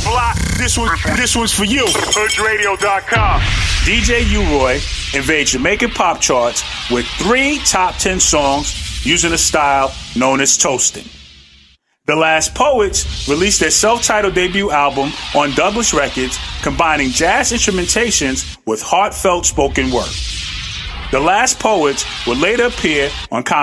block, this one's for you. HoodRadio.com. DJ U-Roy invades Jamaican pop charts with 3 top 10 songs using a style known as toasting. The Last Poets released their self-titled debut album on Douglas Records, combining jazz instrumentations with heartfelt spoken word. The Last Poets would later appear on